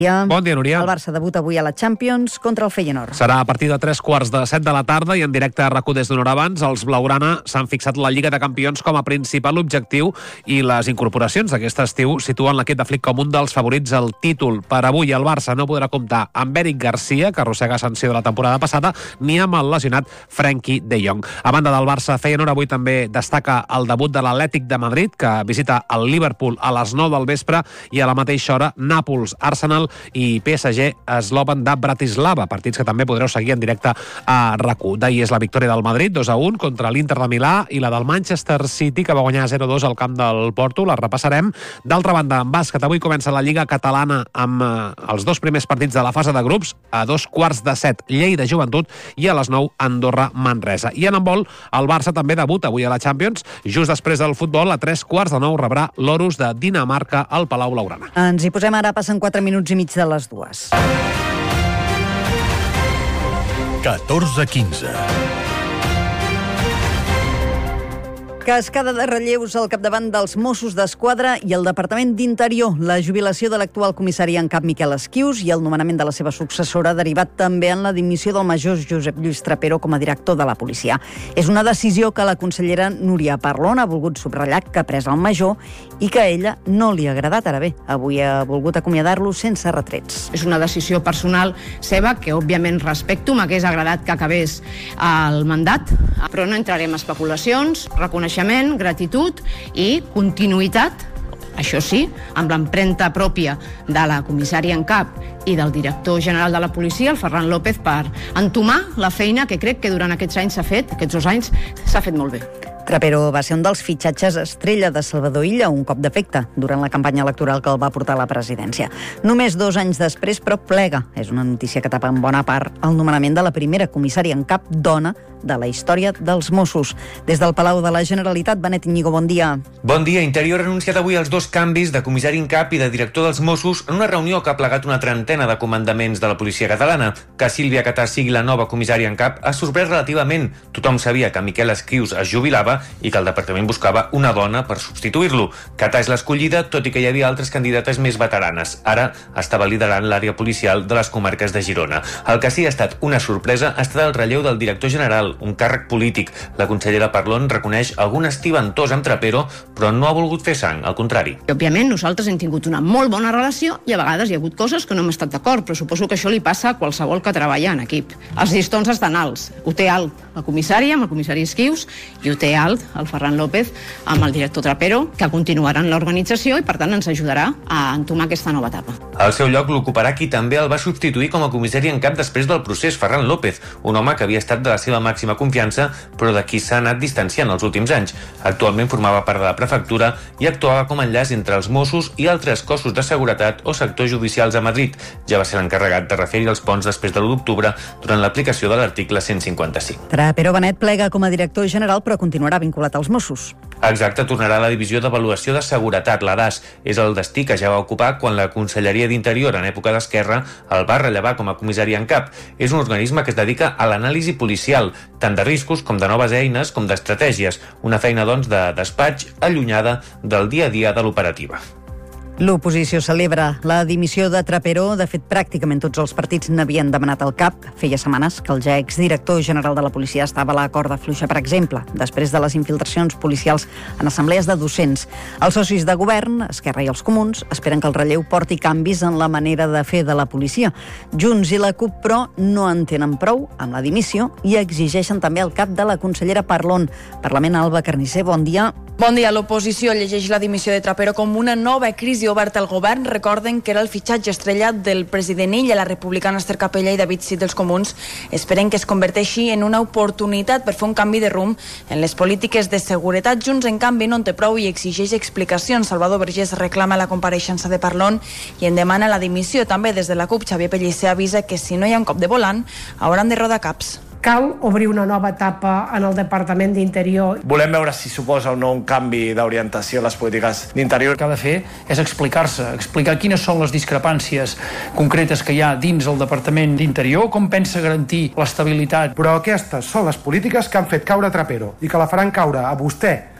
Bon dia, Núria. El Barça debuta avui a la Champions contra el Feyenoord. Serà a partir de 3:15 de la tarda i en directe a RAC1 des d'una hora abans. Els blaugrana s'han fixat la Lliga de Campions com a principal objectiu i les incorporacions d'aquest estiu situen l'equip de Flick com un dels favorits al títol. Per avui el Barça no podrà comptar amb Eric Garcia, que arrossega sanció de la temporada passada, ni amb el lesionat Frenkie de Jong. A banda del Barça, Feyenoord avui també destaca el debut de l'Atlètic de Madrid, que visita el Liverpool a les 9 del vespre, i a la mateixa hora Nàpols, Arsenal i PSG Slovan de Bratislava, partits que també podreu seguir en directe a RAC1. D'ahir és la victòria del Madrid, 2-1 contra l'Inter de Milà, i la del Manchester City, que va guanyar 0-2 al camp del Porto. La repassarem. D'altra banda, en bàsquet, avui comença la Lliga Catalana amb els dos primers partits de la fase de grups. A 7:15 Lleida Joventut i a les 9 Andorra Manresa. I en handbol, el Barça també debuta avui a la Champions. Just després del futbol, a 3:15 rebrà l'Orus de Dinamarca al Palau Blaugrana. Ens hi posem ara, passen 4 minuts i mig de les 2. 14:15. Cascada de relleus al capdavant dels Mossos d'Esquadra i el Departament d'Interior. La jubilació de l'actual comissari en cap Miquel Esquius i el nomenament de la seva successora ha derivat també en la dimissió del major Josep Lluís Trapero com a director de la policia. És una decisió que la consellera Núria Parlon ha volgut subratllar que ha pres el major i que a ella no li ha agradat. Ara bé, avui ha volgut acomiadar-lo sense retrets. És una decisió personal seva que òbviament respecto, m'hagués agradat que acabés el mandat, però no entrarem en especulacions, reconeixement, gratitud i continuïtat, això sí, amb l'empremta pròpia de la comissària en cap i del director general de la policia, el Ferran López, per entomar la feina que crec que durant aquests anys s'ha fet, aquests 2 anys, s'ha fet molt bé. Trapero va ser un dels fitxatges estrella de Salvador Illa, un cop d'efecte durant la campanya electoral que el va portar a la presidència. Només 2 anys després, però plega. És una notícia que tapa en bona part el nomenament de la primera comissària en cap dona de la història dels Mossos. Des del Palau de la Generalitat, Benet Íñigo, bon dia. Bon dia. Interior ha anunciat avui els 2 canvis de comissari en cap i de director dels Mossos en una reunió que ha plegat una trentena de comandaments de la policia catalana. Que Sílvia Catà sigui la nova comissària en cap ha sorprès relativament. Tothom sabia que Miquel Esquius es jubilava i que el departament buscava una dona per substituir-lo. Catà és l'escollida, tot i que hi havia altres candidates més veteranes. Ara estava liderant l'àrea policial de les comarques de Girona. El que sí ha estat una sorpresa ha estat el relleu del director general, un càrrec polític. La consellera Parlon reconeix algun estiventós amb Trapero, però no ha volgut fer sang, al contrari. Òbviament, nosaltres hem tingut una molt bona relació i a vegades hi ha hagut coses que no hem estat d'acord, però suposo que això li passa a qualsevol que treballa en equip. Els llistons estan alts. Ho té alt la comissària, amb el comissari Esquius, i ho té alt el Ferran López amb el director Trapero, que continuaran l'organització i per tant ens ajudarà a entomar aquesta nova etapa. Al seu lloc l'ocuparà qui també el va substituir com a comissari en cap després del procés, Ferran López, un home que havia estat de la seva màxima confiança, però de qui s'ha anat distanciant els últims anys. Actualment formava part de la prefectura i actuava com a enllaç entre els Mossos i altres cossos de seguretat o sectors judicials a Madrid. Ja va ser l'encarregat de refer els ponts després de l'1 d'octubre durant l'aplicació de l'article 155. Trapero Benet plega com a director general, però continuarà vinculat als Mossos. Exacte, tornarà a la divisió d'avaluació de seguretat, la DAS. És el destí que ja va ocupar quan la Conselleria d'Interior, en època d'Esquerra, el va rellevar com a comissari en cap. És un organisme que es dedica a l'anàlisi policial, tant de riscos com de noves eines com d'estratègies. Una feina, doncs, de despatx allunyada del dia a dia de l'operativa. L'oposició celebra la dimissió de Trapero. De fet, pràcticament tots els partits n'havien demanat el cap. Feia setmanes que el ja exdirector general de la policia estava a la corda fluixa, per exemple, després de les infiltracions policials en assemblees de docents. Els socis de govern, Esquerra i els Comuns, esperen que el relleu porti canvis en la manera de fer de la policia. Junts i la CUP, però, no en tenen prou amb la dimissió i exigeixen també el cap de la consellera Parlon. Parlament, Alba Carnicer, bon dia. Bon dia. L'oposició llegeix la dimissió de Trapero com una nova crisi oberta al govern. Recorden que era el fitxatge estrella del president Illa, la republicana Esther Capella i David Cid dels Comuns. Esperen que es converteixi en una oportunitat per fer un canvi de rumb en les polítiques de seguretat. Junts, en canvi, no en té prou i exigeix explicacions. Salvador Vergés reclama la compareixença de Parlon i en demana la dimissió. També des de la CUP, Xavier Pellicer avisa que si no hi ha un cop de volant, hauran de rodar caps. Cal obrir una nova etapa en el Departament d'Interior. Volem veure si suposa o no un canvi d'orientació a les polítiques d'interior. El que ha de fer és explicar-se, explicar quines són les discrepàncies concretes que hi ha dins el Departament d'Interior, com pensa garantir l'estabilitat. Però aquestes són les polítiques que han fet caure Trapero i que la faran caure a vostè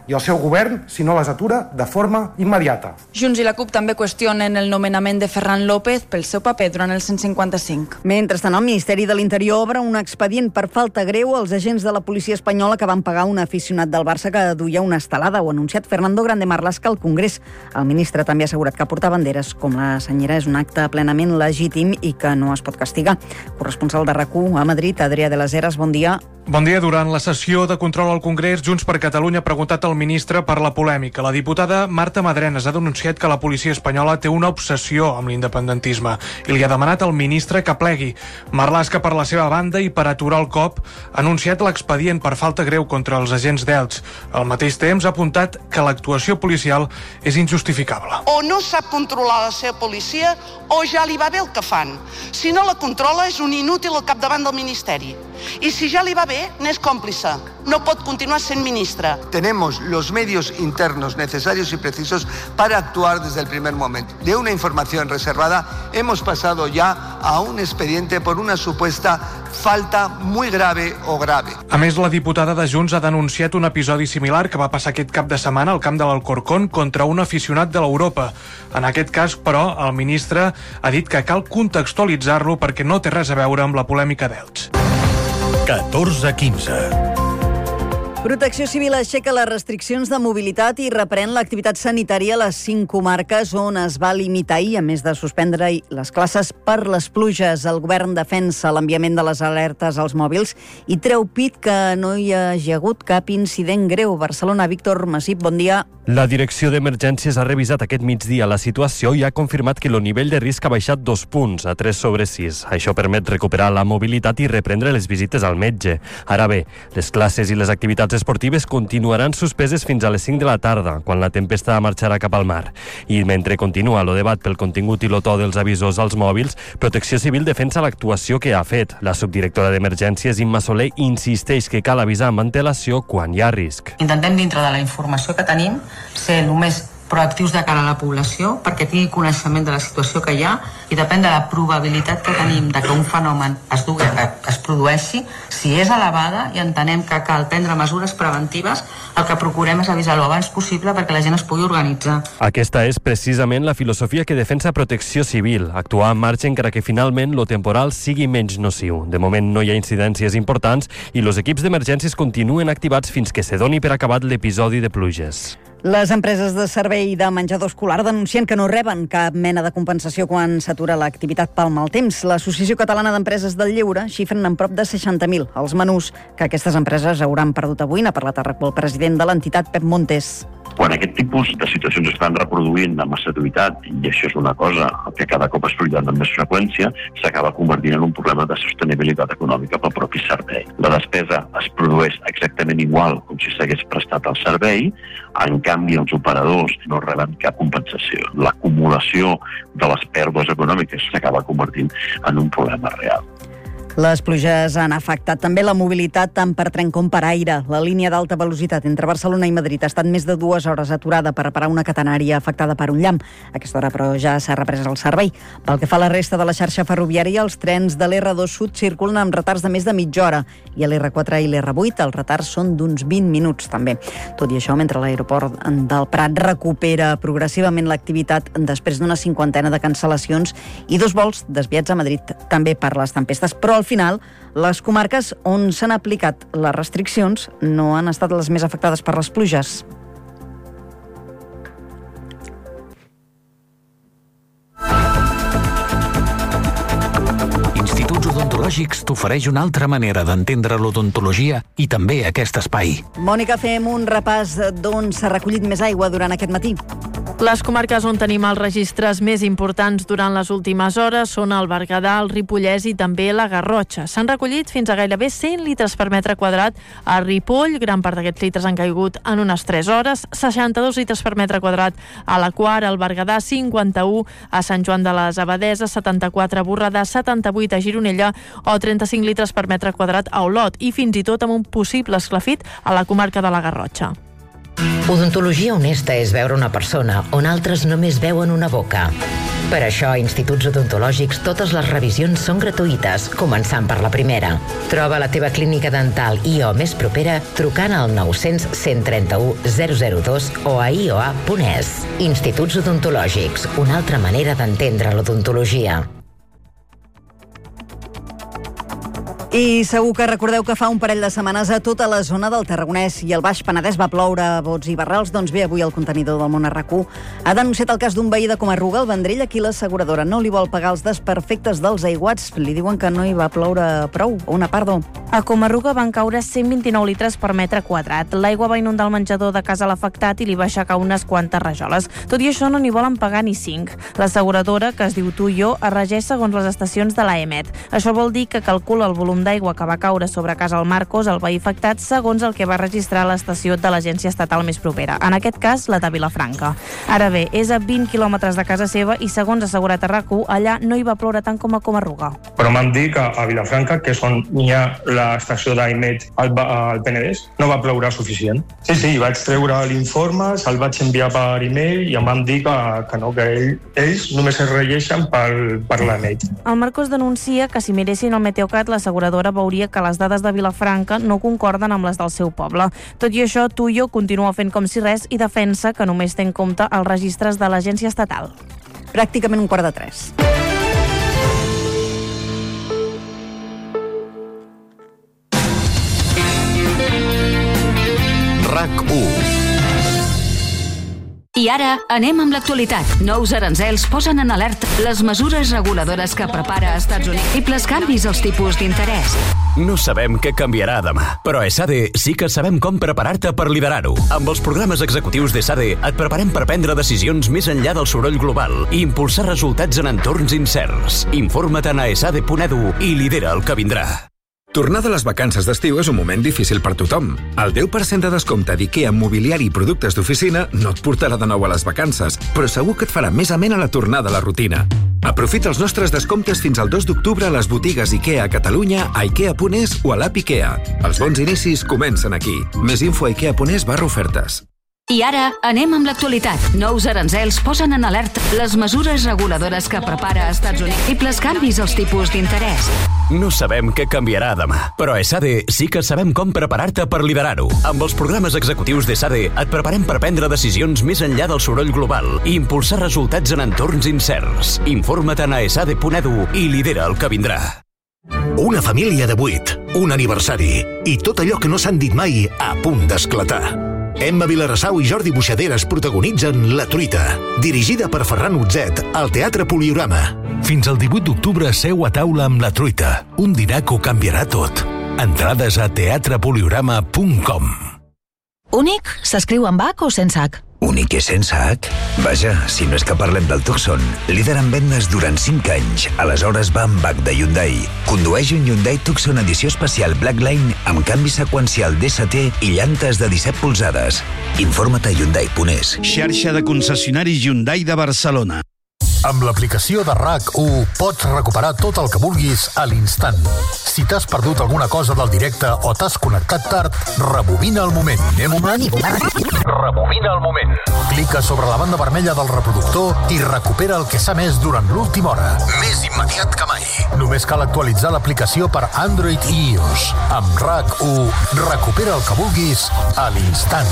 i el seu govern si no les atura de forma immediata. Junts i la CUP també qüestionen el nomenament de Ferran López pel seu paper durant el 155. Mentrestant, el Ministeri de l'Interior obre un expedient per falta greu als agents de la policia espanyola que van pagar un aficionat del Barça que duia una estelada. Ho ha anunciat Fernando Grande Marlaska al Congrés. El ministre també ha assegurat que portar banderes com la senyera és un acte plenament legítim i que no es pot castigar. Corresponsal de RAC1 a Madrid, Adrià de les Heras, bon dia. Bon dia. Durant la sessió de control al Congrés, Junts per Catalunya ha preguntat al ministre per la polèmica. La diputada Marta Madrenas ha denunciat que la policia espanyola té una obsessió amb l'independentisme i li ha demanat al ministre que plegui. Marlaska, per la seva banda, i per aturar el cop, ha anunciat l'expedient per falta greu contra els agents d'Elx. Al mateix temps, ha apuntat que l'actuació policial és injustificable. O no sap controlar la seva policia o ja li va bé el que fan. Si no la controla, és un inútil al capdavant del Ministeri. Y si ya le va bé, n'és còmplice. No pot continuar sent ministre. Tenemos los medios internos necesarios y precisos para actuar desde el primer momento. De una información reservada hemos pasado ya a un expediente por una supuesta falta muy grave o grave. A més, la diputada de Junts ha denunciat un episodi similar que va passar aquest cap de setmana al camp de l'Alcorcón contra un aficionat de l'Europa. En aquest cas, però, el ministre ha dit que cal contextualitzar-lo perquè no té res a veure amb la polèmica d'Elx. 14:15. Protecció Civil aixeca les restriccions de mobilitat i reprèn l'activitat sanitària a les 5 comarques on es va limitar ahir, a més de suspendre les classes per les pluges. El govern defensa l'enviament de les alertes als mòbils i treu pit que no hi hagi hagut cap incident greu. Barcelona, Víctor Masip, bon dia. La Direcció d'Emergències ha revisat aquest migdia la situació i ha confirmat que el nivell de risc ha baixat 2 punts, a 3/6. Això permet recuperar la mobilitat i reprendre les visites al metge. Ara bé, les classes i les activitats esportives continuaran suspeses fins a les 5 de la tarda, quan la tempesta marxarà cap al mar. I mentre continua el debat pel contingut i el to dels avisos als mòbils, Protecció Civil defensa l'actuació que ha fet. La subdirectora d'Emergències, Imma Soler, insisteix que cal avisar amb antelació quan hi ha risc. Intentem, dintre de la informació que tenim, ser només proactius de cara a la població perquè tingui coneixement de la situació que hi ha i depèn de la probabilitat que tenim de que un fenomen es produeixi. Si és elevada i entenem que cal prendre mesures preventives, el que procurem és avisar-ho abans possible perquè la gent es pugui organitzar. Aquesta és precisament la filosofia que defensa Protecció Civil, actuar en marxa encara que finalment lo temporal sigui menys nociu. De moment no hi ha incidències importants i els equips d'emergències continuen activats fins que se doni per acabat l'episodi de pluges. Les empreses de servei de menjador escolar denuncien que no reben cap mena de compensació quan s'atura l'activitat pel mal temps. L'Associació Catalana d'Empreses del Lleure xifren en prop de 60.000 els menús que aquestes empreses hauran perdut avui. N'ha parlat el president de l'entitat, Pep Montes. Quan aquest tipus de situacions es van reproduint amb assiduïtat, i això és una cosa que cada cop es produirà amb més freqüència, s'acaba convertint en un problema de sostenibilitat econòmica pel propi servei. La despesa es produeix exactament igual com si s'hagués prestat el servei, en canvi els operadors no reben cap compensació. L'acumulació de les pèrdues econòmiques s'acaba convertint en un problema real. Les pluges han afectat també la mobilitat tant per tren com per aire. La línia d'alta velocitat entre Barcelona i Madrid ha estat més de 2 hores aturada per reparar una catenària afectada per un llamp. A aquesta hora, però, ja s'ha reprès el servei. Pel que fa a la resta de la xarxa ferroviària, els trens de l'R2 Sud circulen amb retards de més de mitja hora i a l'R4 i l'R8 els retards són d'uns 20 minuts, també. Tot i això, mentre l'aeroport del Prat recupera progressivament l'activitat després d'una 50ena de cancel·lacions i 2 vols desviats a Madrid també per les tempestes, però al final, les comarques on s'han aplicat les restriccions no han estat les més afectades per les pluges. Instituts Odontològics t'ofereix una altra manera d'entendre l'odontologia i també aquest espai. Mònica, fem un repàs d'on s'ha recollit més aigua durant aquest matí. Les comarques on tenim els registres més importants durant les últimes hores són el Berguedà, el Ripollès i també la Garrotxa. S'han recollit fins a gairebé 100 litres per metre quadrat a Ripoll. Gran part d'aquests litres han caigut en unes 3 hores. 62 litres per metre quadrat a la Quar, al Berguedà, 51 a Sant Joan de les Abadeses, 74 a Borredà, 78 a Gironella o 35 litres per metre quadrat a Olot i fins i tot amb un possible esclafit a la comarca de la Garrotxa. Odontologia honesta és veure una persona on altres només veuen una boca. Per això, a Instituts Odontològics totes les revisions són gratuïtes, començant per la primera. Troba la teva clínica dental IO més propera trucant al 900 131 002 o a ioa.es. Instituts Odontològics, una altra manera d'entendre l'odontologia. I segur que recordeu que fa un parell de setmanes a tota la zona del Tarragonès i el Baix Penedès va ploure a bots i barrals. Doncs bé, avui el contenidor del Món RQ ha denunciat el cas d'un veí de Comarruga, el Vendrell, a qui l'asseguradora no li vol pagar els desperfectes dels aiguats. Li diuen que no hi va ploure prou, o una pardo. A Comarruga van caure 129 litres per metre quadrat. L'aigua va inundar el menjador de casa a l'afectat i li va aixecar unes quantes rajoles. Tot i això no n'hi volen pagar ni 5. L'asseguradora, que es diu Tuyo, es regeix segons les estacions de l'AEMET. Això vol dir que calcula el volum d'aigua que va caure sobre casa al Marcos, el veí afectat, segons el que va registrar l'estació de l'agència estatal més propera, en aquest cas la de Vilafranca. Ara bé, és a 20 quilòmetres de casa seva i segons assegurat a RAC1, allà no hi va ploure tant com a Comarruga. Però m'han dit que a Vilafranca, que és on hi ha l'estació d'AEMET al Penedès, no va ploure suficient. Sí, vaig treure l'informe, se'l vaig enviar per e-mail i em van dir que no, que ells només es regeixen per l'AEMET. El Marcos denuncia que si miressin el Meteocat, l'asseguradora veuria que les dades de Vilafranca no concorden amb les del seu poble. Tot i això, Tuyo continua fent com si res i defensa que només té en compte els registres de l'agència estatal. Pràcticament 2:45. RAC1. I ara anem amb l'actualitat. Nous aranzels posen en alerta les mesures reguladores que prepara Estats Units i els canvis als tipus d'interès. No sabem què canviarà demà, però a ESADE sí que sabem com preparar-te per liderar-ho. Amb els programes executius d'ESADE et preparem per prendre decisions més enllà del soroll global i impulsar resultats en entorns incerts. Informa't a esade.edu i lidera el que vindrà. Tornar de les vacances d'estiu és un moment difícil per tothom. El 10% de descompte d'IKEA en mobiliari i productes d'oficina no et portarà de nou a les vacances, però segur que et farà més amena la tornada a la rutina. Aprofita els nostres descomptes fins al 2 d'octubre a les botigues IKEA a Catalunya, a ikea.es o a l'app IKEA. Els bons inicis comencen aquí. Més info a ikea.es/ofertes. I ara anem amb l'actualitat. Nous aranzels posen en alerta les mesures reguladores que prepara Estats Units i els canvis als tipus d'interès. No sabem què canviarà demà, però a ESADE sí que sabem com preparar-te per liderar-ho. Amb els programes executius d'ESADE et preparem per prendre decisions més enllà del soroll global i impulsar resultats en entorns incerts. Informa't a esade.edu i lidera el que vindrà. Una família de 8, un aniversari i tot allò que no s'han dit mai a punt d'esclatar. Emma Vilarassau i Jordi Buixaderes protagonitzen La Truita, dirigida per Ferran Utzet al Teatre Poliorama. Fins al 18 d'octubre seu a taula amb La Truita, un dinar que ho canviarà tot. Entrades a teatrepoliorama.com. Únic s'escriu amb H o sense H? Únic és sense H? Vaja, si no és que parlem del Tucson, líder en vendes durant 5 anys. Aleshores va amb H de Hyundai. Condueix un Hyundai Tucson edició especial Blackline amb canvi seqüencial DST i llantes de 17 polzades. Informa't a Hyundai.es. Xarxa de concessionaris Hyundai de Barcelona. Amb l'aplicació de RAC1 pots recuperar tot el que vulguis a l'instant. Si t'has perdut alguna cosa del directe o t'has connectat tard, rebobina el moment. Rebobina el moment. Clica sobre la banda vermella del reproductor i recupera el que s'ha emès durant l'última hora. Més immediat que mai. Només cal actualitzar l'aplicació per Android i iOS. Amb RAC1 recupera el que vulguis a l'instant.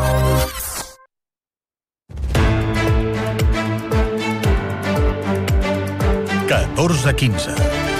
14:15.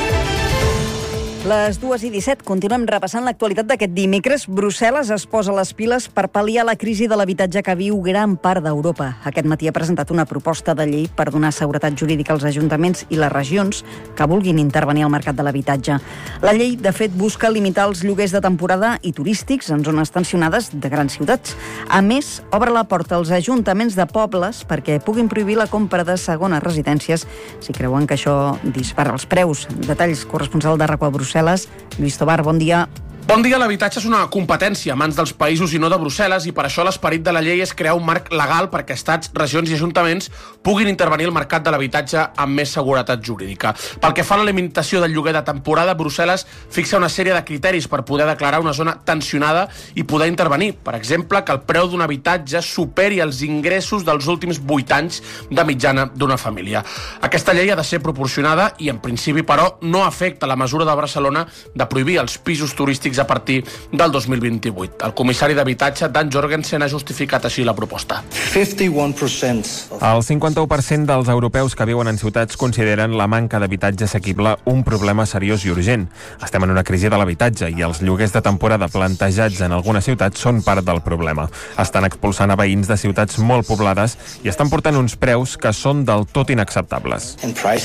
Les 2:17, continuem repassant l'actualitat d'aquest dimecres. Brussel·les es posa les piles per pal·liar la crisi de l'habitatge que viu gran part d'Europa. Aquest matí ha presentat una proposta de llei per donar seguretat jurídica als ajuntaments i les regions que vulguin intervenir al mercat de l'habitatge. La llei, de fet, busca limitar els lloguers de temporada i turístics en zones tensionades de grans ciutats. A més, obre la porta als ajuntaments de pobles perquè puguin prohibir la compra de segones residències si creuen que això dispara els preus. Detalls, corresponsal de RAC1 a Brussel·les, Lluís Tobar, bon dia. Bon dia, l'habitatge és una competència a mans dels països i no de Brussel·les, i per això l'esperit de la llei és crear un marc legal perquè estats, regions i ajuntaments puguin intervenir al mercat de l'habitatge amb més seguretat jurídica. Pel que fa a la limitació del lloguer de temporada, Brussel·les fixa una sèrie de criteris per poder declarar una zona tensionada i poder intervenir. Per exemple, que el preu d'un habitatge superi els ingressos dels últims 8 anys de mitjana d'una família. Aquesta llei ha de ser proporcionada i, en principi, però, no afecta la mesura de Barcelona de prohibir els pisos turístics a partir del 2028. El comissari d'Habitatge, Dan Jorgensen, ha justificat així la proposta. El 51% dels europeus que viuen en ciutats consideren la manca d'habitatge assequible un problema seriós i urgent. Estem en una crisi de l'habitatge i els lloguers de temporada plantejats en algunes ciutats són part del problema. Estan expulsant a veïns de ciutats molt poblades i estan portant uns preus que són del tot inacceptables.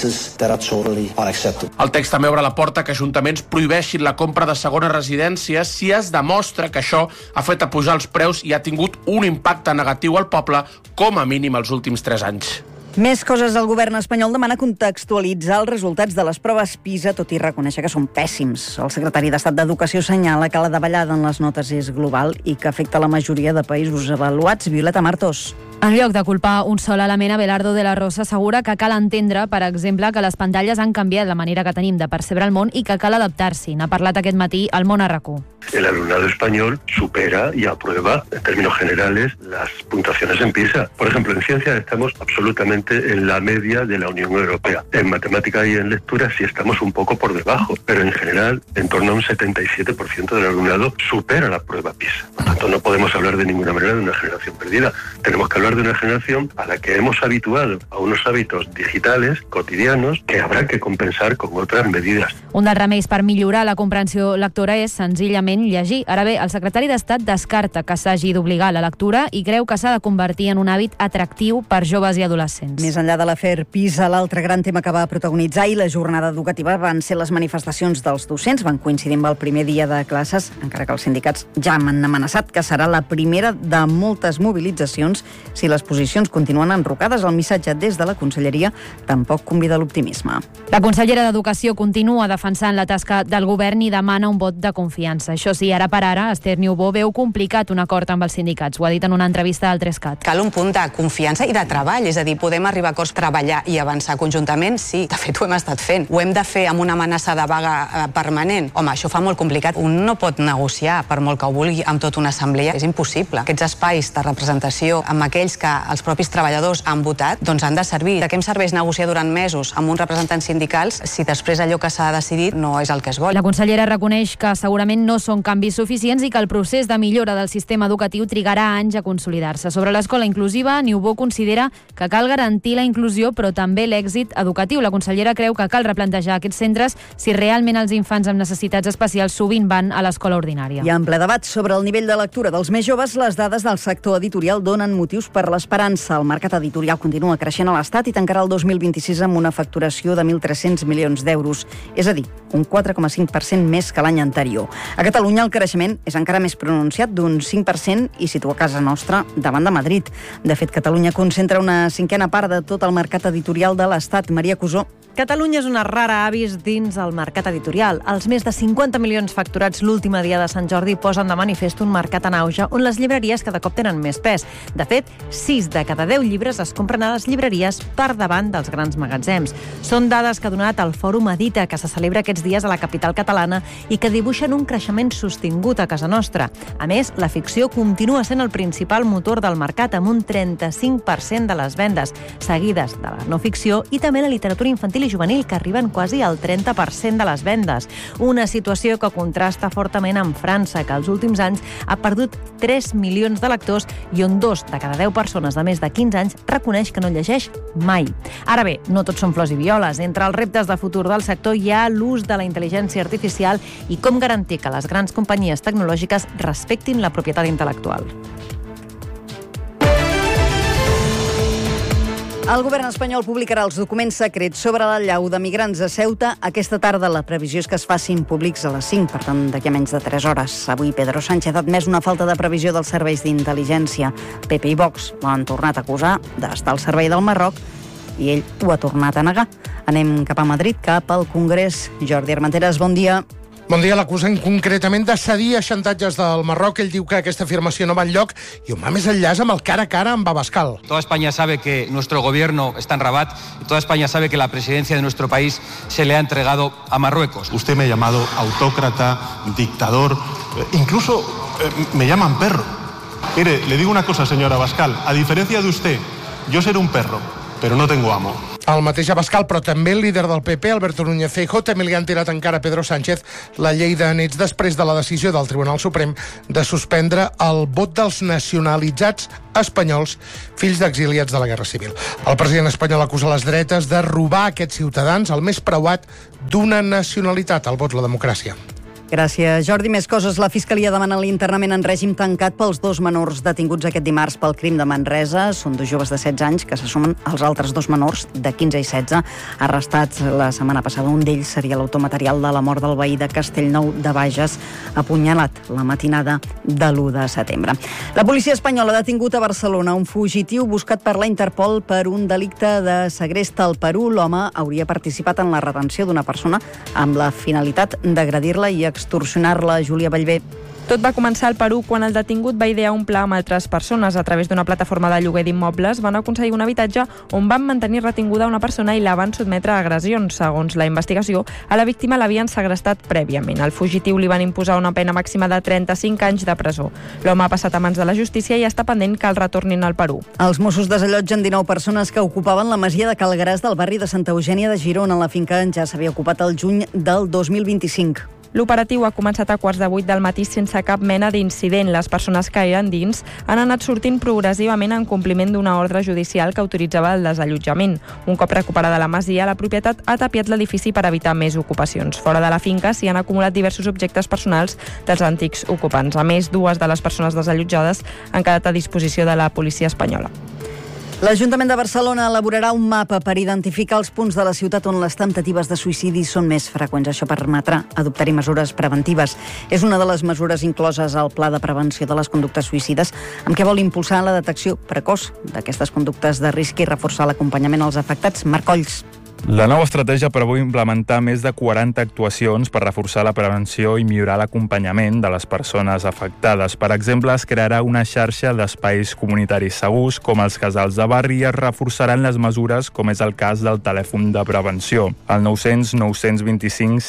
El text també obre la porta que ajuntaments prohibeixin la compra de segona residència si es demostra que això ha fet pujar els preus i ha tingut un impacte negatiu al poble, com a mínim els últims 3 anys. Més coses. El govern espanyol demana contextualitzar els resultats de les proves PISA, tot i reconèixer que són pèssims. El secretari d'Estat d'Educació assenyala que la davallada en les notes és global i que afecta la majoria de països avaluats. Violeta Martos. En lloc de culpar un sol element, Abelardo de la Rosa assegura que cal entendre, per exemple, que les pantalles han canviat la manera que tenim de percebre el món i que cal adaptar-s'hi. N'ha parlat aquest matí al Món a RAC1. El alumnado español supera y aprueba, en términos generales, las puntuaciones en PISA. Por ejemplo, en ciencias estamos absolutamente en la media de la Unión Europea. En matemática y en lectura sí estamos un poco por debajo, pero en general, en torno a un 77% del alumnado supera la prueba PISA. Por tanto, no podemos hablar de ninguna manera de una generación perdida. Tenemos que hablar de una generación a la que hemos habituado a unos hábitos digitales cotidianos que habrá que compensar con otras medidas. Un dels remeis per millorar la comprensió lectora és senzillament llegir. Ara bé, el secretari d'Estat descarta que s'hagi d'obligar la lectura i creu que s'ha de convertir en un hàbit atractiu per joves i adolescents. Més enllà de l'afer PISA, l'altre gran tema que va protagonitzar i la jornada educativa van ser les manifestacions dels docents. Van coincidir amb el primer dia de classes, encara que els sindicats ja han amenaçat que serà la primera de moltes mobilitzacions si les posicions continuen enrocades. El missatge des de la Conselleria tampoc convida l'optimisme. La consellera d'Educació continua defensant la tasca del govern i demana un vot de confiança. Això sí, ara per ara, Esther Niubó veu complicat un acord amb els sindicats. Ho ha dit en una entrevista al 3CAT. Cal un punt de confiança i de treball, és a dir, podem arribar a acords, treballar i avançar conjuntament? Sí, de fet ho hem estat fent. Ho hem de fer amb una amenaça de vaga permanent? Home, això fa molt complicat. Un no pot negociar, per molt que ho vulgui, amb tota una assemblea. És impossible. Aquests espais de representació amb aquells que els propis treballadors han votat, doncs han de servir. De què em serveix negociar durant mesos amb uns representants sindicals si després allò que s'ha decidit no és el que es vol? La consellera reconeix que segurament no són canvis suficients i que el procés de millora del sistema educatiu trigarà anys a consolidar-se. Sobre l'escola inclusiva, Niubó considera que cal garantir la inclusió però també l'èxit educatiu. La consellera creu que cal replantejar aquests centres si realment els infants amb necessitats especials sovint van a l'escola ordinària. I en ple debat sobre el nivell de lectura dels més joves, les dades del sector editorial donen motius per l'esperança. El mercat editorial continua creixent a l'Estat i tancarà el 2026 amb una facturació de 1.300 milions d'euros, és a dir, un 4,5% més que l'any anterior. A Catalunya el creixement és encara més pronunciat, d'un 5%, i situa casa nostra davant de Madrid. De fet, Catalunya concentra una cinquena part de tot el mercat editorial de l'Estat. Maria Cusó. Catalunya és una rara avis dins el mercat editorial. Els més de 50 milions facturats l'última dia de Sant Jordi posen de manifest un mercat en auge on les llibreries cada cop tenen més pes. De fet, 6 de cada 10 llibres es compren a les llibreries per davant dels grans magatzems. Són dades que ha donat el Fòrum Edita, que se celebra aquests dies a la capital catalana i que dibuixen un creixement sostingut a casa nostra. A més, la ficció continua sent el principal motor del mercat, amb un 35% de les vendes, seguides de la no ficció i també la literatura infantil i juvenil, que arriben quasi al 30% de les vendes. Una situació que contrasta fortament amb França, que els últims anys ha perdut 3 milions de lectors i on 2 de cada 10 persones de més de 15 anys reconeix que no llegeix mai. Ara bé, no tots són flors i violes. Entre els reptes de futur del sector hi ha l'ús de la intel·ligència artificial i com garantir que les grans companyies tecnològiques respectin la propietat intel·lectual. El govern espanyol publicarà els documents secrets sobre l'allau de migrants a Ceuta aquesta tarda. La previsió és que es facin públics a les 5, per tant, d'aquí a menys de 3 hores. Avui Pedro Sánchez ha admès una falta de previsió dels serveis d'intel·ligència. PP i Vox l'han tornat a acusar d'estar al servei del Marroc i ell ho ha tornat a negar. Anem cap a Madrid, cap al Congrés. Jordi Armenteres, bon dia. Bon dia, l'acusen concretament de cedir a xantatges del Marroc. Ell diu que aquesta afirmació no va enlloc i on va més enllaç amb el cara a cara amb Abascal. Toda España sabe que nuestro gobierno está en Rabat y toda España sabe que la presidencia de nuestro país se le ha entregado a Marruecos. Usted me ha llamado autócrata, dictador, incluso me llaman perro. Mire, le digo una cosa, señor Abascal, a diferencia de usted, yo seré un perro, pero no tengo amo. El mateix Abascal, però també el líder del PP, Alberto Núñez Feijóo, també li han tirat encara a Pedro Sánchez la llei de nets després de la decisió del Tribunal Suprem de suspendre el vot dels nacionalitzats espanyols, fills d'exiliats de la Guerra Civil. El president espanyol acusa les dretes de robar a aquests ciutadans el més preuat d'una nacionalitat, el vot, la democràcia. Gràcies, Jordi. Més coses. La Fiscalia demana l'internament en règim tancat pels 2 menors detinguts aquest dimarts pel crim de Manresa. Són 2 joves de 16 anys que se sumen als altres 2 menors de 15 i 16 arrestats la setmana passada. Un d'ells seria l'autor material de la mort del veí de Castellnou de Bages, apunyalat la matinada de l'1 de setembre. La policia espanyola ha detingut a Barcelona un fugitiu buscat per la Interpol per un delicte de segrest al Perú. L'home hauria participat en la retenció d'una persona amb la finalitat d'agredir-la i extorsionar-la. Júlia Ballbé. Tot va començar al Perú quan el detingut va idear un pla amb altres persones. A través d'una plataforma de lloguer d'immobles van aconseguir un habitatge on van mantenir retinguda una persona i la van sotmetre a agressions. Segons la investigació, a la víctima l'havien segrestat prèviament. Al fugitiu li van imposar una pena màxima de 35 anys de presó. L'home ha passat a mans de la justícia i està pendent que el retornin al Perú. Els Mossos desallotgen 19 persones que ocupaven la masia de Calgaràs del barri de Santa Eugènia de Girona. La finca ja s'havia ocupat el juny del 2025. L'operatiu ha començat a 7:15 del matí sense cap mena d'incident. Les persones que eren dins han anat sortint progressivament en compliment d'una ordre judicial que autoritzava el desallotjament. Un cop recuperada la masia, la propietat ha tapiat l'edifici per evitar més ocupacions. Fora de la finca s'hi han acumulat diversos objectes personals dels antics ocupants. A més, 2 de les persones desallotjades han quedat a disposició de la policia espanyola. L'Ajuntament de Barcelona elaborarà un mapa per identificar els punts de la ciutat on les temptatives de suïcidi són més freqüents. Això permetrà adoptar-hi mesures preventives. És una de les mesures incloses al Pla de Prevenció de les Conductes Suïcides, amb què vol impulsar la detecció precoç d'aquestes conductes de risc i reforçar l'acompanyament als afectats. Marc Colls. La nova estratègia preveu implementar més de 40 actuacions per reforçar la prevenció i millorar l'acompanyament de les persones afectades. Per exemple, es crearà una xarxa d'espais comunitaris segurs, com els casals de barri, i es reforçaran les mesures, com és el cas del telèfon de prevenció, el 900 925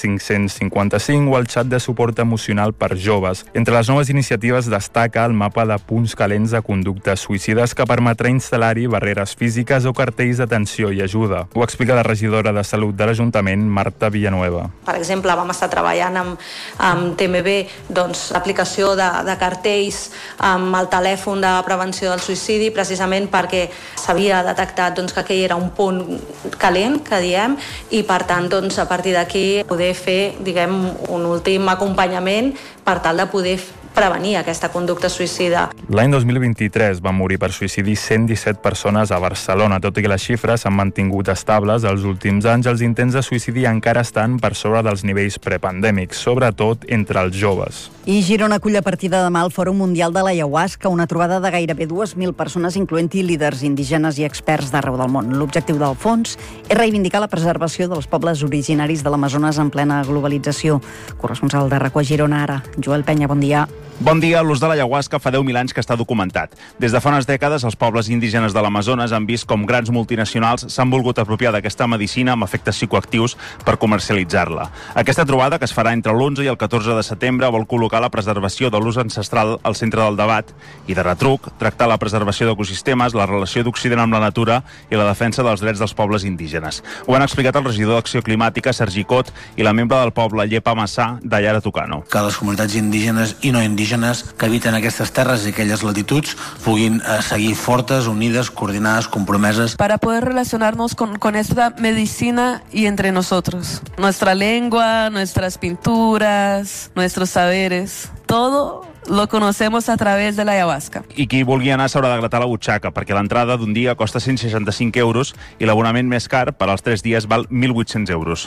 555 o el xat de suport emocional per joves. Entre les noves iniciatives destaca el mapa de punts calents de conductes suïcides que permetrà instal·lar-hi barreres físiques o cartells d'atenció i ajuda. Ho explica la regidora de Salut de l'Ajuntament, Marta Villanueva. Per exemple, vam estar treballant amb TMB l'aplicació de cartells amb el telèfon de prevenció del suïcidi, precisament perquè s'havia detectat que aquell era un punt calent, que diem, i per tant, a partir d'aquí poder fer, un últim acompanyament per tal de poder prevenir aquesta conducta suïcida. L'any 2023 van morir per suïcidi 117 persones a Barcelona. Tot i que les xifres s'han mantingut estables els últims anys, els intents de suïcidi encara estan per sobre dels nivells prepandèmics, sobretot entre els joves. I Girona acull a partir de demà el Fòrum Mundial de l'Ayahuasca, una trobada de gairebé 2.000 persones, incloent-hi líders indígenes i experts d'arreu del món. L'objectiu del fons és reivindicar la preservació dels pobles originaris de l'Amazones en plena globalització. Corresponsal de RACO a Girona, ara. Joel Penya, bon dia. Bon dia. L'ús de l'ayahuasca fa 10.000 anys que està documentat. Des de fa unes dècades, els pobles indígenes de l'Amazones han vist com grans multinacionals s'han volgut apropiar d'aquesta medicina amb efectes psicoactius per comercialitzar-la. Aquesta trobada, que es farà entre l'11 i el 14 de setembre, vol col·locar la preservació de l'ús ancestral al centre del debat i, de retruc, tractar la preservació d'ecosistemes, la relació d'Occident amb la natura i la defensa dels drets dels pobles indígenes. Ho han explicat el regidor d'Acció Climàtica, Sergi Cot, i la membre del poble Llepa Massà, Dayara Tucano. Que les comunitats indígenes i no indígenes que habiten aquestes terres i aquelles latituds puguin seguir fortes, unides, coordinades, compromeses. Para poder relacionarnos con esta medicina y entre nosotros. Nuestra lengua, nuestras pinturas, nuestros saberes, todo lo conocemos a través de la ayahuasca. I qui vulgui anar s'haurà de gratar la butxaca, perquè l'entrada d'un dia costa 165 euros i l'abonament més car per als 3 dies val 1.800 euros.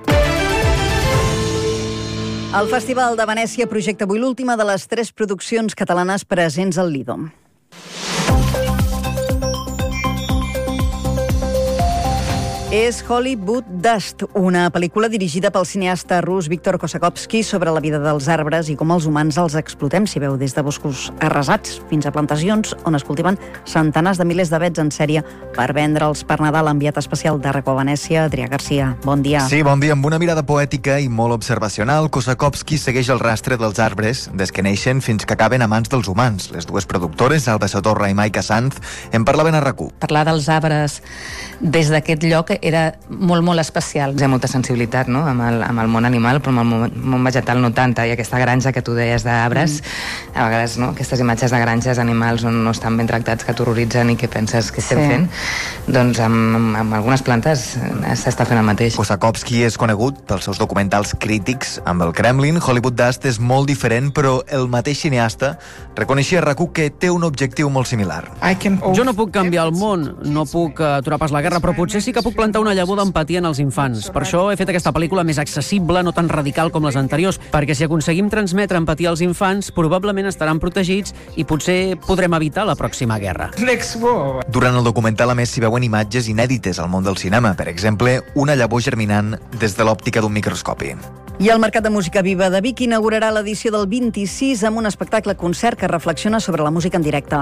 El Festival de Venècia projecta avui l'última de les 3 produccions catalanes presents al Lido. És Hollywood Dust, una pel·lícula dirigida pel cineasta rus Viktor Kossakovsky sobre la vida dels arbres i com els humans els explotem, si veu, des de boscos arrasats fins a plantacions on es cultiven centenars de milers d'avets en sèrie per vendre'ls per Nadal. Enviat especial de RACO a Venècia, Adrià Garcia. Bon dia. Sí, bon dia. Amb una mirada poètica i molt observacional, Kossakovsky segueix el rastre dels arbres des que neixen fins que acaben a mans dels humans. Les dues productores, Alba Sotorra i Maika Sanz, en parlaven a RACO. Parlar dels arbres des d'aquest lloc era molt, molt especial. Hi ha molta sensibilitat, no?, amb el món animal, però amb el món vegetal no tanta. I aquesta granja que tu deies d'arbres, a vegades, no?, aquestes imatges de granges animals on no estan ben tractats, que t'horroritzen i que penses que estem fent, doncs amb algunes plantes s'està fent el mateix. Kossakovsky és conegut pels seus documentals crítics amb el Kremlin. Hollywood Dust és molt diferent, però el mateix cineasta reconeixia a RACO que té un objectiu molt similar. Jo no puc canviar el món, no puc aturar pas la guerra, però potser sí que puc plantar una llavor d'empatia en els infants. Per això he fet aquesta pel·lícula més accessible, no tan radical com les anteriors, perquè si aconseguim transmetre empatia als infants, probablement estaran protegits i potser podrem evitar la pròxima guerra. Durant el documental, a més, s'hi veuen imatges inèdites al món del cinema. Per exemple, una llavor germinant des de l'òptica d'un microscopi. I el Mercat de Música Viva de Vic inaugurarà l'edició del 26 amb un espectacle-concert que reflexiona sobre la música en directe.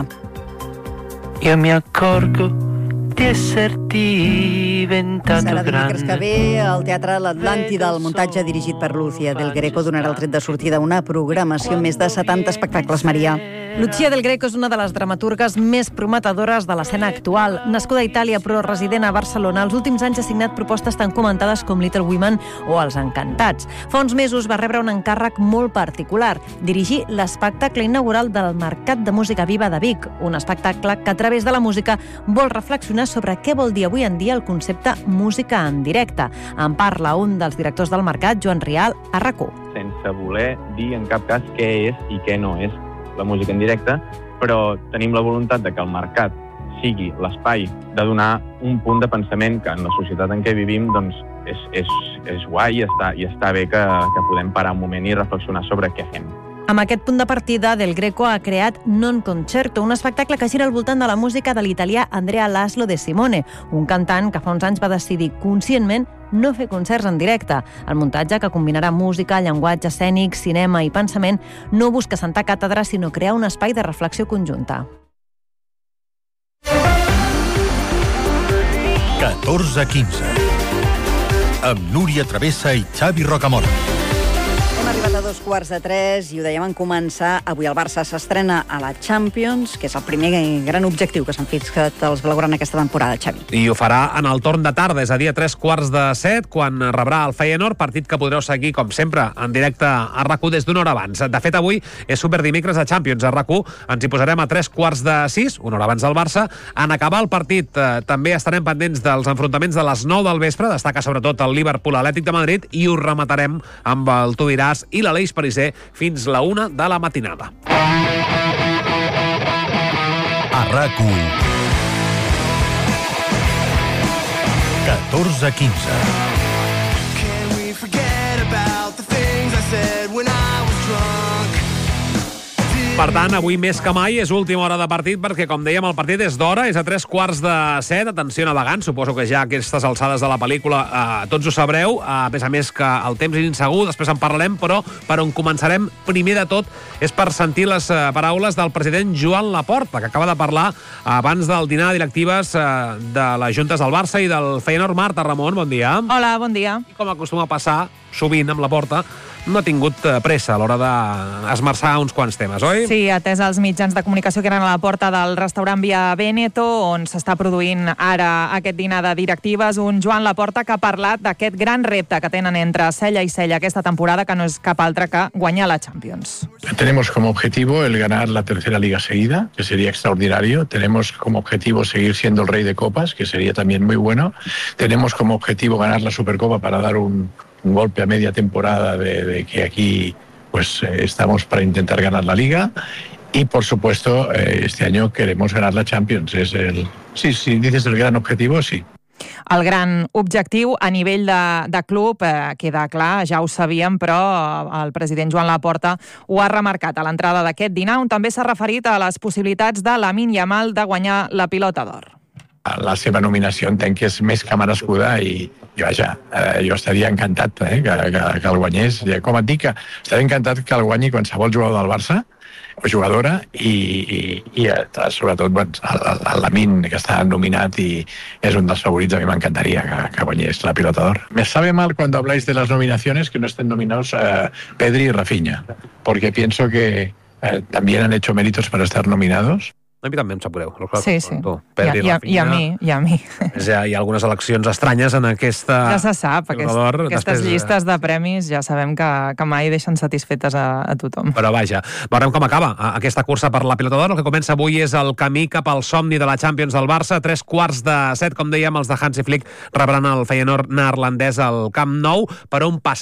Io mi accorgo di esserti diventato Serà grande. dimecres que ve al Teatre l'Atlàntida. El muntatge dirigit per Lucía del Greco donarà el tret de sortida a una programació amb més de 70 espectacles, Maria. Lucía del Greco és una de les dramaturgues més prometedores de l'escena actual. Nascuda a Itàlia però resident a Barcelona, els últims anys ha signat propostes tan comentades com Little Women o Els Encantats. Fa uns mesos va rebre un encàrrec molt particular, dirigir l'espectacle inaugural del Mercat de Música Viva de Vic, un espectacle que a través de la música vol reflexionar sobre què vol dir avui en dia el concepte música en directe. En parla un dels directors del mercat, Joan Rial, a RACO. Sense voler dir en cap cas què és i què no és la música en directe, però tenim la voluntat de que el mercat sigui l'espai de donar un punt de pensament que en la societat en què vivim doncs, és guai i està bé que podem parar un moment i reflexionar sobre què fem. Amb aquest punt de partida, Del Greco ha creat Non Concerto, un espectacle que gira al voltant de la música de l'italià Andrea Laszlo De Simone, un cantant que fa uns anys va decidir conscientment no fer concerts en directe. El muntatge, que combinarà música, llenguatge escènic, cinema i pensament, no busca sentar càtedra, sinó crear un espai de reflexió conjunta. 14:15 amb Núria Travessa i Xavi Rocamora. Hem arribat a 2:45 i ho dèiem en començar. Avui el Barça s'estrena a la Champions, que és el primer gran objectiu que s'han fixat els blaugrana aquesta temporada, Xavi. I ho farà en el torn de tarda, és a dir, a 7:15, quan rebrà el Feyenoord, partit que podreu seguir, com sempre, en directe a RAC1 des d'una hora abans. De fet, avui és superdimecres de Champions. A RAC1 ens hi posarem a 7:45, una hora abans del Barça. En acabar el partit també estarem pendents dels enfrontaments de les 9 del vespre. Destaca sobretot el Liverpool-Atlètic de Madrid i ho rematarem amb el Tu diràs i l'Aleix Pariser fins la 1 de la matinada. A RAC1 14:15. Can we forget about the things I said when I was drunk? Per tant, avui més que mai és última hora de partit perquè, com dèiem, el partit és d'hora, és a 7:15. Atenció navegants, suposo que ja a aquestes alçades de la pel·lícula tots ho sabreu. A més que el temps és insegur, després en parlarem, però per on començarem primer de tot és per sentir les paraules del president Joan Laporta, que acaba de parlar abans del dinar de directives de les juntes del Barça i del Feyenoord. Marta Ramon, bon dia. Hola, bon dia. I com acostuma a passar sovint amb Laporta, no ha tingut pressa a l'hora d'esmerçar uns quants temes, oi? Sí, atès els mitjans de comunicació que eren a la porta del restaurant Via Veneto, on s'està produint ara aquest dinar de directives, un Joan Laporta que ha parlat d'aquest gran repte que tenen entre cella i cella aquesta temporada, que no és cap altre que guanyar la Champions. Tenemos como objetivo el ganar la tercera liga seguida, que sería extraordinario. Tenemos como objetivo seguir siendo el rey de copas, que sería también muy bueno. Tenemos como objetivo ganar la Supercopa para dar un golpe a media temporada de que aquí pues estamos para intentar ganar la Liga y por supuesto este año queremos ganar la Champions. Si dices el gran objetivo, sí. El gran objectiu a nivell de club queda clar, ja ho sabíem, però el president Joan Laporta ho ha remarcat a l'entrada d'aquest dinar, on també s'ha referit a les possibilitats de Lamine Yamal de guanyar la Pilota d'Or. la seva nominació entenc que és més que merescuda i jo estaria encantat que el guanyés. Com et dic, estaré encantat que el guanyi qualsevol jugador del Barça o jugadora i sobretot el Lamine, que està nominat i és un dels favorits. A mi m'encantaria que guanyés la Pilota d'Or. Me sabe mal cuando habláis de las nominaciones que no estén nominados Pedri y Rafinha, porque pienso que también han hecho méritos para estar nominados. A mi també em sap greu. Sí. I a mi. Hi ha algunes eleccions estranyes en aquesta... Ja se sap, aquestes llistes de premis ja sabem que mai deixen satisfetes a tothom. Però vaja, veurem com acaba aquesta cursa per la Pilota d'Or. El que comença avui és el camí cap al somni de la Champions del Barça. 3:15, com dèiem, els de Hansi Flick rebran el Feyenoord neerlandès al Camp Nou. Per on passa